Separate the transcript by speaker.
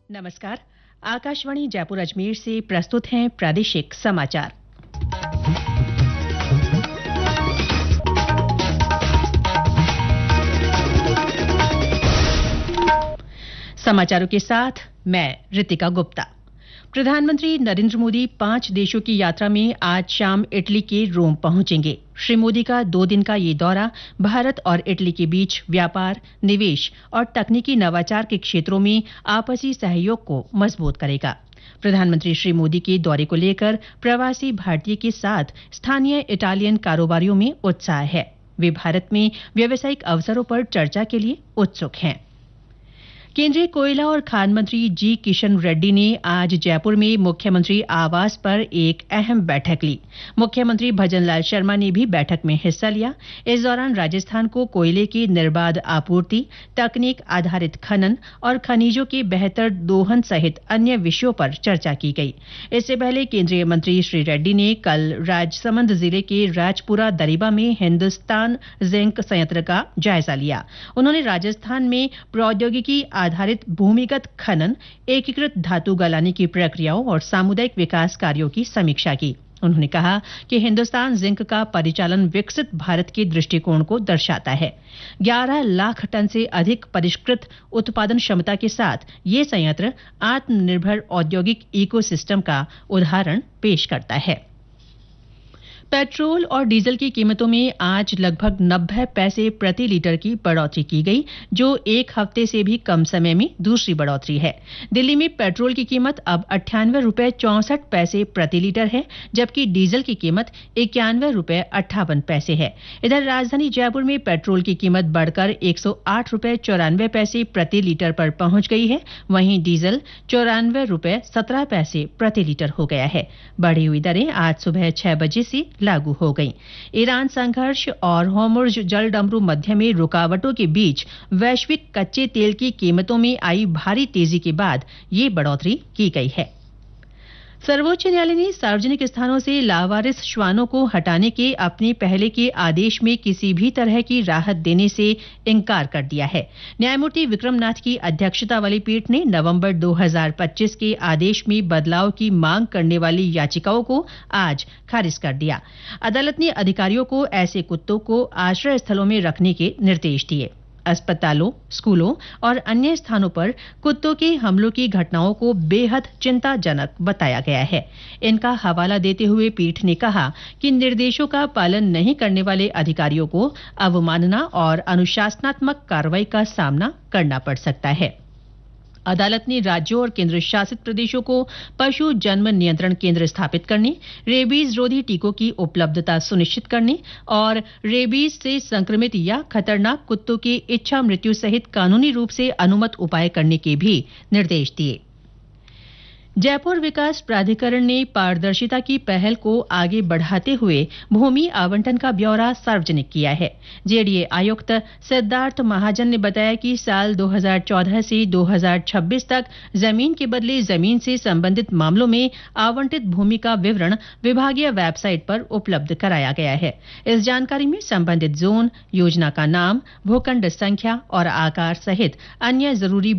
Speaker 1: नमस्कार। आकाशवाणी जयपुर अजमेर से प्रस्तुत हैं प्रादेशिक समाचार। समाचारों के साथ मैं रितिका गुप्ता। प्रधानमंत्री नरेंद्र मोदी 5 देशों की यात्रा में आज शाम इटली के रोम पहुंचेंगे। श्री मोदी का 2 दिन का ये दौरा भारत और इटली के बीच व्यापार, निवेश और तकनीकी नवाचार के क्षेत्रों में आपसी सहयोग को मजबूत करेगा। प्रधानमंत्री श्री मोदी के दौरे को लेकर प्रवासी भारतीय के साथ स्थानीय इटालियन कारोबारियों में उत्साह है। वे भारत में व्यावसायिक अवसरों पर चर्चा के लिए उत्सुक हैं। केंद्रीय कोयला और खान मंत्री जी किशन रेड्डी ने आज जयपुर में मुख्यमंत्री आवास पर एक अहम बैठक ली। मुख्यमंत्री भजनलाल शर्मा ने भी बैठक में हिस्सा लिया। इस दौरान राजस्थान को कोयले की निर्बाध आपूर्ति, तकनीक आधारित खनन और खनिजों के बेहतर दोहन सहित अन्य विषयों पर चर्चा की गई। इससे पहले केंद्रीय मंत्री श्री रेड्डी ने कल राजसमंद जिले के राजपुरा दरिबा में हिंदुस्तान जिंक संयंत्र का जायजा लिया। उन्होंने राजस्थान में प्रौद्योगिकी आधारित भूमिगत खनन, एकीकृत धातु गलाने की प्रक्रियाओं और सामुदायिक विकास कार्यों की समीक्षा की। उन्होंने कहा कि हिंदुस्तान जिंक का परिचालन विकसित भारत के दृष्टिकोण को दर्शाता है। 11 लाख टन से अधिक परिष्कृत उत्पादन क्षमता के साथ ये संयंत्र आत्मनिर्भर औद्योगिक इकोसिस्टम का उदाहरण पेश करता है। पेट्रोल और डीजल की कीमतों में आज लगभग 90 पैसे प्रति लीटर की बढ़ोतरी की गई, जो एक हफ्ते से भी कम समय में दूसरी बढ़ोतरी है। दिल्ली में पेट्रोल की कीमत अब 98 रुपए 64 पैसे प्रति लीटर है, जबकि डीजल की कीमत 91 रुपए 58 पैसे है। इधर राजधानी जयपुर में पेट्रोल की कीमत बढ़कर 108 रुपए 94 पैसे प्रति लीटर पर पहुंच गई है। वहीं डीजल 94 रुपए 17 पैसे प्रति लीटर हो गया है। बढ़ी हुई दरें आज सुबह 6 बजे से लागू हो गई। ईरान संघर्ष और होर्मुज़ जलडमरू मध्य में रुकावटों के बीच वैश्विक कच्चे तेल की कीमतों में आई भारी तेजी के बाद ये बढ़ोतरी की गई है। सर्वोच्च न्यायालय ने सार्वजनिक स्थानों से लावारिस श्वानों को हटाने के अपने पहले के आदेश में किसी भी तरह की राहत देने से इनकार कर दिया है। न्यायमूर्ति विक्रमनाथ की अध्यक्षता वाली पीठ ने नवंबर 2025 के आदेश में बदलाव की मांग करने वाली याचिकाओं को आज खारिज कर दिया। अदालत ने अधिकारियों को ऐसे कुत्तों को आश्रय स्थलों में रखने के निर्देश दिए। अस्पतालों, स्कूलों और अन्य स्थानों पर कुत्तों के हमलों की घटनाओं को बेहद चिंताजनक बताया गया है। इनका हवाला देते हुए पीठ ने कहा कि निर्देशों का पालन नहीं करने वाले अधिकारियों को अवमानना और अनुशासनात्मक कार्रवाई का सामना करना पड़ सकता है। अदालत ने राज्यों और केंद्र शासित प्रदेशों को पशु जन्म नियंत्रण केंद्र स्थापित करने, रेबीज रोधी टीकों की उपलब्धता सुनिश्चित करने और रेबीज से संक्रमित या खतरनाक कुत्तों की इच्छा मृत्यु सहित कानूनी रूप से अनुमत उपाय करने के भी निर्देश दिए। जयपुर विकास प्राधिकरण ने पारदर्शिता की पहल को आगे बढ़ाते हुए भूमि आवंटन का ब्यौरा सार्वजनिक किया है। जेडीए आयुक्त सिद्धार्थ महाजन ने बताया कि साल 2014 से 2026 तक जमीन के बदले जमीन से संबंधित मामलों में आवंटित भूमि का विवरण विभागीय वेबसाइट पर उपलब्ध कराया गया है। इस जानकारी में संबंधित जोन, योजना का नाम, भूखंड संख्या और आकार सहित अन्य जरूरी